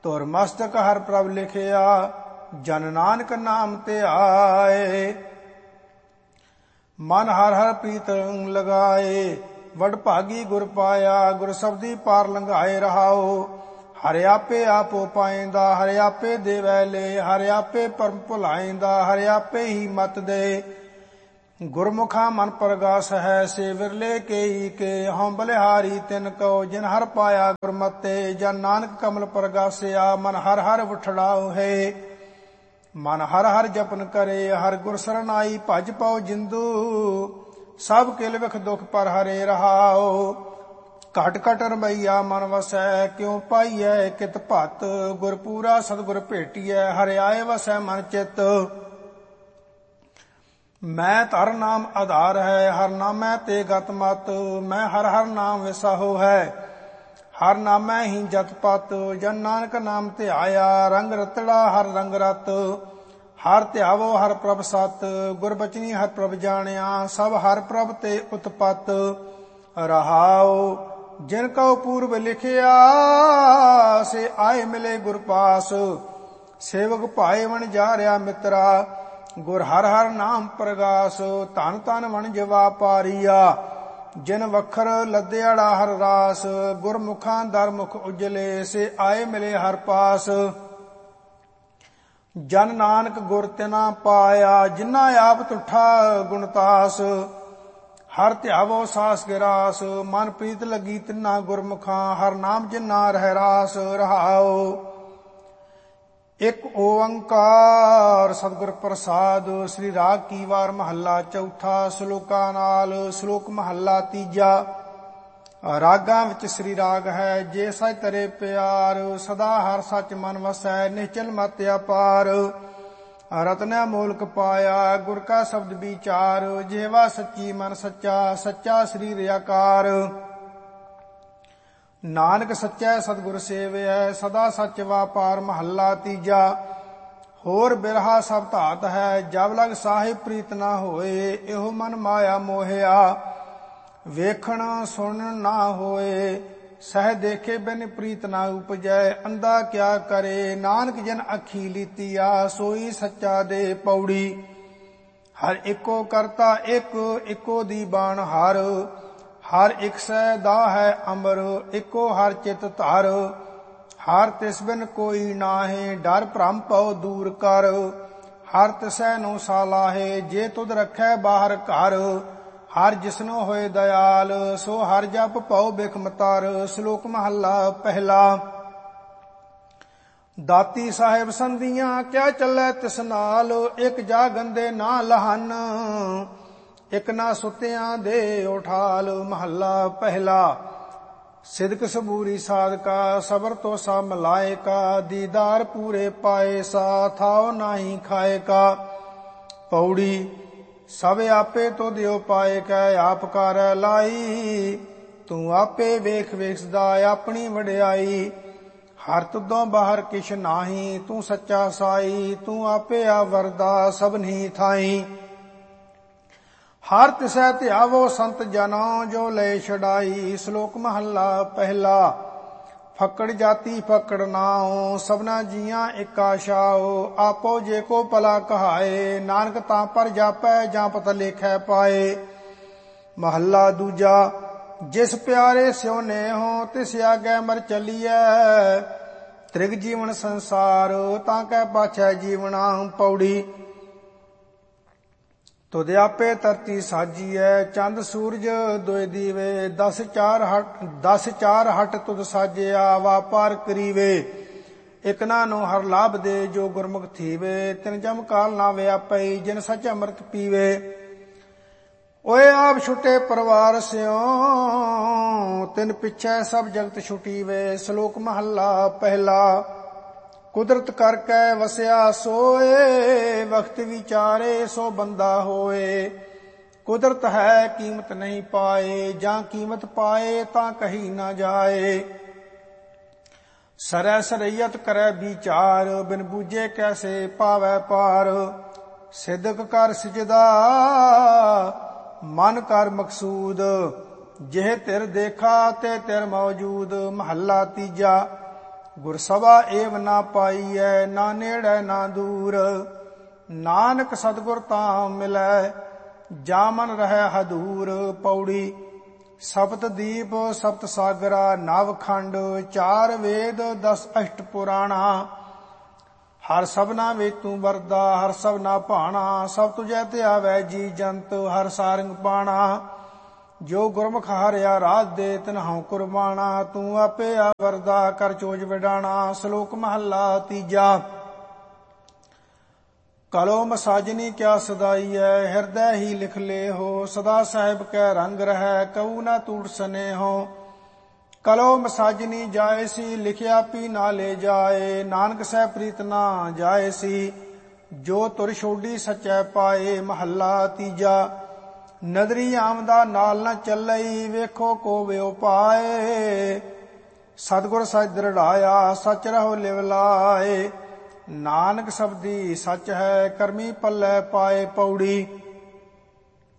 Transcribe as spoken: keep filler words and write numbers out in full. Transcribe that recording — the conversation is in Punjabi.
ਧੁਰ ਮਸਤਕ ਹਰ ਪ੍ਰਭ ਲਿਖਿਆ, ਜਨ ਨਾਨਕ ਨਾਮ ਤੇ ਆਏ। ਮਨ ਹਰ ਹਰ ਪ੍ਰੀਤ ਲਗਾਏ, ਵਡ ਭਾਗੀ ਗੁਰ ਪਾਇਆ, ਗੁਰ ਸਬਦੀ ਪਾਰ ਲੰਘਾਏ ਰਹਾਓ। ਹਰਿ ਆਪੇ ਆਪੋ ਪਾਇੰਦਾ, ਹਰਿ ਆਪੇ ਦੇਵੈ ਲੈ, ਹਰਿ ਆਪੇ ਪਰਮ ਭੁਲਾਇੰਦਾ, ਹਰਿ ਆਪੇ ਹੀ ਮਤ ਦੇ। ਗੁਰਮੁਖਾ ਮਨ ਪ੍ਰਗਾਸ ਹੈ, ਸੇ ਵਿਰਲੇ ਕੇਈ ਕੇ, ਹਉ ਬਲਿਹਾਰੀ ਤਿਨ ਕਉ, ਜਿਨ ਹਰ ਪਾਇਆ ਗੁਰਮਤਿ। ਜਨ ਨਾਨਕ ਕਮਲ ਪ੍ਰਗਾਸਿਆ, ਮਨ ਹਰ ਹਰ ਉਠੜਾਉ ਹੈ। ਮਨ ਹਰ ਹਰ ਜਪਨ ਕਰੇ, ਹਰ ਗੁਰ ਸਰਨਾਈ, ਭਜ ਪਉ ਜਿੰਦੂ। ਸਭ ਕਿਲ ਵਿਖ ਦੁਖ ਪਰ ਹਰੇ ਰਹਾਉ। ਘਟ ਘਟ ਰਮਈਆ ਮਨ ਵਸੈ, ਕਿਉ ਪਾਈਐ ਕਿਤ ਭਤ। ਗੁਰਪੂਰਾ ਸਤਿਗੁਰ ਭੇਟੀਐ, ਹਰਿ ਆਏ ਵਸੈ ਮਨ ਚਿਤ। ਮੈਂ ਧਰ ਨਾਮ ਆਧਾਰ ਹੈ, ਹਰ ਨਾਮੈ ਤੇ ਗਤ ਮਤ। ਮੈਂ ਹਰ ਹਰ ਨਾਮ ਵਿਸਾਹੋ ਹੈ, ਹਰ ਨਾਮੈ ਹੀ ਜਤ ਪਤ। ਜਨ ਨਾਨਕ ਨਾਮ ਤੇ ਆਇਆ, ਰੰਗ ਰਤੜਾ ਹਰ ਰੰਗ ਰਤ। ਹਰ ਧਿਆਵੋ ਹਰ ਪ੍ਰਭ ਸਤ, ਗੁਰ ਬਚਨੀ ਹਰ ਪ੍ਰਭ ਜਾਣਿਆ। ਸਭ ਹਰ ਪ੍ਰਭ ਤੇ ਉਤਪਤ ਰਹਾਉ। ਜਿਨ ਕਉ ਪੂਰਬ ਲਿਖਿਆ, ਸੇ ਆਏ ਮਿਲੇ ਗੁਰ ਪਾਸ। ਸੇਵਕ ਭਾਏ ਵਣ ਜਾ ਰਿਆ ਮਿੱਤਰਾ, ਗੁਰ ਹਰ ਹਰ ਨਾਮ ਪ੍ਰਗਾਸ। ਧਨ ਧਨ ਵਣਜ ਵਾਪਾਰੀਆ, ਜਿਨ ਵਖਰ ਲੱਦਿਆੜਾ ਹਰ ਰਾਸ। ਗੁਰਮੁਖਾਂ ਦਰ ਮੁਖ ਉਜਲੇ, ਸੇ ਆਏ ਮਿਲੇ ਹਰ ਪਾਸ। ਜਨ ਨਾਨਕ ਗੁਰ ਤਿਨਾ ਪਾਇਆ, ਜਿਨਾ ਆਪ ਤੁਠਾ ਗੁਣਤਾਸ। ਹਰ ਧਿਆਵੋ ਸਾਸ ਗਿਰਾਸ, ਮਨ ਪ੍ਰੀਤ ਲੱਗੀ ਤਿਨਾ ਗੁਰਮੁਖਾਂ। ਹਰ ਨਾਮ ਜਿਨਾ ਰਹਿ ਰਾਸ ਰਹਾਉ। ਇਕ ਓੰਕਾਰ ਸਤਿਗੁਰ ਪ੍ਰਸਾਦ। ਸ੍ਰੀ ਰਾਗ ਕੀ ਵਾਰ ਮਹੱਲਾ ਚੌਥਾ, ਸ਼ਲੋਕਾਂ ਨਾਲ। ਸ਼ਲੋਕ ਮਹੱਲਾ ਤੀਜਾ। ਰਾਗਾਂ ਵਿੱਚ ਸ੍ਰੀ ਰਾਗ ਹੈ। ਜੇ ਸਚ ਤਰੇ ਪਿਆਰ, ਸਦਾ ਹਰ ਸੱਚ ਮਨ ਵਸੈ। ਨਿਸ਼ਚਲ ਮਤ ਅਪਾਰ, ਰਤਨੈ ਮੋਲਕ ਪਾਇਆ। ਗੁਰ ਕਾ ਸ਼ਬਦ ਵਿਚਾਰ, ਜਿਹਵਾ ਸੱਚੀ ਮਨ ਸੱਚਾ। ਸੱਚਾ ਸਰੀਰ ਆਕਾਰ, ਨਾਨਕ ਸੱਚੈ ਸਤਿਗੁਰ ਸੇਵਿਐ। ਸਦਾ ਸੱਚ ਵਾਪਾਰ। ਮਹੱਲਾ ਤੀਜਾ। ਹੋਰ ਬਿਰਹਾ ਸਭ ਧਾਤ ਹੈ, ਜਬ ਲਗ ਸਾਹਿਬ ਪ੍ਰੀਤ ਨਾ ਹੋਏ। ਇਹੋ ਮਨ ਮਾਇਆ ਮੋਹਿਆ, ਵੇਖਣ ਸੁਣਨ ਨਾ ਹੋਏ। ਸਹਿ ਦੇਖੇ ਬਿਨ ਪ੍ਰੀਤ ਨਾ ਉਪਜੈ। ਅੰਧਾ ਕਿਆ ਕਰੇ, ਨਾਨਕ ਜਨ ਅੱਖੀ ਲੀਤੀਆ। ਸੋਈ ਸੱਚਾ ਦੇ ਪੌੜੀ, ਹਰ ਇੱਕੋ ਕਰਤਾ ਇੱਕ। ਇੱਕੋ ਦੀ ਬਾਣ ਹਰ, ਹਰ ਇੱਕ ਸਹਿ ਦਾ ਹੈ ਅਮਰ। ਇੱਕੋ ਹਰ ਚਿਤ ਧਰ, ਹਰ ਤਿਸ ਬਿਨ ਕੋਈ ਨਾਹੇ। ਡਰ ਭ੍ਰਮ ਪਉ ਦੂਰ ਕਰ, ਹਰ ਤਿਸੈ ਨੂੰ ਸਾਲਾਹੇ। ਜੇ ਤੁਧ ਰੱਖੈ ਬਾਹਰ ਘਰ, ਹਰ ਜਿਸਨੋ ਹੋਏ ਦਇਆਲ। ਸੋ ਹਰ ਜਪ ਪਉ ਬਿਖਮ ਤਰ। ਸ਼ਲੋਕ ਮਹੱਲਾ ਪਹਿਲਾ। ਦਾਤੀ ਸਾਹਿਬ ਸੰਧੀਆਂ, ਕਿਆ ਚੱਲੈ ਤਿਸ ਨਾਲ। ਇੱਕ ਜਾ ਗੰਦੇ ਨਾ ਲਹਨ, ਇੱਕ ਨਾ ਸੁੱਤਿਆਂ ਦੇ ਉਠਾਲ। ਮਹੱਲਾ ਪਹਿਲਾ। ਸਿਦਕ ਸਬੂਰੀ ਸਾਧਕਾ, ਸਬਰ ਤੋ ਸਾ ਮਲਾਇਕਾ। ਦੀਦਾਰ ਪੂਰੇ ਪਾਏ ਸਾ, ਥਾਉ ਨਾਹੀ ਖਾਏਕਾ। ਪੌੜੀ। ਸਭ ਆਪੇ ਤੋ ਦਿਓ ਪਾਏ ਕੈ, ਆਪ ਕਰੈ ਲਾਈ। ਤੂੰ ਆਪੇ ਵੇਖ ਵੇਖਦਾ ਆਪਣੀ ਵਡਿਆਈ। ਹਰ ਤੁਦੋਂ ਬਾਹਰ ਕਿਛ ਨਾਹੀ, ਤੂੰ ਸੱਚਾ ਸਾਈ। ਤੂੰ ਆਪੇ ਆਵਰਦਾ ਸਭਨੀ ਥਾਈ। ਹਰ ਤਿਸੈ ਧਿਆਵੋ ਸੰਤ ਜਨੋ, ਜੋ ਲੈ ਛਡਾਈ। ਸ਼ਲੋਕ ਮਹੱਲਾ ਪਹਿਲਾ। ਫੱਕੜ ਜਾਤੀ ਫੱਕੜ ਨਾਉ, ਸਭਨਾ ਜੀਆਂ ਇੱਕ ਆਸ਼ਾਓ। ਆਪੋ ਜੇ ਕੋ ਭਲਾ ਕਹਾਏ, ਨਾਨਕ ਤਾਂ ਪਰ ਜਾਪੈ। ਜਾਂ ਪਤ ਲੇਖੈ ਪਾਏ। ਮਹੱਲਾ ਦੂਜਾ। ਜਿਸ ਪਿਆਰੇ ਸਿਉ ਨੇਹੋ, ਤਿਸ ਆਗੇ ਮਰ ਚਲੀਐ। ਤ੍ਰਿਗ ਜੀਵਨ ਸੰਸਾਰ, ਤਾਂ ਕੈ ਪਾਛੈ ਜੀਵਨਾ। ਪੌੜੀ। ਤੁਧ ਆਪੇ ਧਰਤੀ ਸਾਜੀਐ, ਚੰਦ ਸੂਰਜ ਦੋਇ ਦੀਵੇ। ਦਸ ਚਾਰ ਹਟ ਦਸ ਚਾਰ ਹਟ ਤੁਧ ਸਾਜਿਆ, ਵਾਪਾਰ ਕਰੀਵੇ। ਇਕ ਨਾ ਨੂੰ ਹਰ ਲਾਭ ਦੇ, ਜੋ ਗੁਰਮੁਖ ਥੀਵੇ। ਤਿਨ ਜਮ ਕਾਲ ਨਾ ਵਿਆਪਈ, ਜਿਨ ਸਚ ਅੰਮ੍ਰਿਤ ਪੀਵੇ। ਓਏ ਆਪ ਛੁਟੇ ਪਰਿਵਾਰ ਸਿਓ, ਤਿਨ ਪਿਛੈ ਸਭ ਜਗਤ ਛੁਟੀਵੇ। ਸ਼ਲੋਕ ਮਹੱਲਾ ਪਹਿਲਾ। ਕੁਦਰਤ ਕਰਕੇ ਵਸਿਆ ਸੋਏ, ਵਕਤ ਵਿਚਾਰੇ ਸੋ ਬੰਦਾ ਹੋਏ। ਕੁਦਰਤ ਹੈ ਕੀਮਤ ਨਹੀਂ ਪਾਏ, ਜਾਂ ਕੀਮਤ ਪਾਏ ਤਾਂ ਕਹੀ ਨਾ ਜਾਏ। ਸਰੈ ਸਰਈਅਤ ਕਰੈ ਵਿਚਾਰ, ਬਿਨ ਬੂਝੇ ਕੈਸੇ ਪਾਵੈ ਪਾਰ। ਸਿਦਕ ਕਰ ਸਿਜਦਾ ਮਨ ਕਰ ਮਕਸੂਦ, ਜਿਹ ਤਿਰ ਦੇਖਾ ਤੇ ਤਿਰ ਮੌਜੂਦ। ਮਹੱਲਾ ਤੀਜਾ। ਗੁਰ ਸਭਾ ਏਵ ਨਾ ਪਾਈਐ, ਨਾ ਨੇੜੇ ਨਾ ਦੂਰ। ਨਾਨਕ ਸਤਿਗੁਰ ਤਾਂ ਮਿਲੈ, ਜਾ ਮਨ ਰਹਿ ਹਦੂਰ। ਪੌੜੀ। ਸਪਤ ਦੀਪ ਸਪਤ ਸਾਗਰਾ, ਨਵ ਖੰਡ ਚਾਰ ਵੇਦ ਦਸ ਅਸ਼ਟ ਪੁਰਾਣਾ। ਹਰ ਸਭਨਾ ਵੇ ਤੂੰ ਵਰਦਾ, ਹਰ ਸਭਨਾ ਭਾਣਾ। ਸਭ ਤੁਝੈ ਧਿਆਵੈ ਜੀ ਜੰਤ, ਹਰ ਸਾਰੰਗ ਪਾਣਾ। ਜੋ ਗੁਰਮੁਖ ਹਰਿਆ ਰਾਜ ਦੇ, ਤਿਨਹੁ ਕੁਰਬਾਣਾ। ਤੂੰ ਆਪੇ ਆ ਵਰਦਾ, ਕਰ ਚੋਜ ਵਿਡਾਣਾ। ਸ਼ਲੋਕ ਮਹੱਲਾ ਤੀਜਾ। ਕਲੋ ਮਸਾਜਨੀ ਕਿਆ ਸਦਾਈਐ, ਹਿਰਦੈ ਹੀ ਲਿਖ ਲੇਹੋ। ਸਦਾ ਸਾਹਿਬ ਕੈ ਰੰਗ ਰਹੈ, ਕਉ ਨਾ ਟੂਟ ਸਨੇਹੋ। ਕਲੋ ਮਸਾਜਨੀ ਜਾਏ ਸੀ, ਲਿਖਿਆ ਪੀ ਨਾ ਲੈ ਜਾਏ। ਨਾਨਕ ਸਹਿ ਪ੍ਰੀਤ ਨਾ ਜਾਏ ਸੀ, ਜੋ ਤੁਰ ਛੋਡੀ ਸਚੈ ਪਾਏ। ਮਹੱਲਾ ਤੀਜਾ। ਨਦਰੀ ਆਮਦਾ ਨਾਲ ਨਾ ਚੱਲਈ, ਵੇਖੋ ਕੋ ਵਿਉ ਪਾਏ। ਸਤਿਗੁਰ ਸਚ ਦ੍ਰਿੜਾਇਆ, ਸਚ ਰਹੋ ਲਿਵ ਲਾਏ। ਨਾਨਕ ਸਬਦੀ ਸਚ ਹੈ, ਕਰਮੀ ਪੱਲੇ ਪਾਏ। ਪੌੜੀ।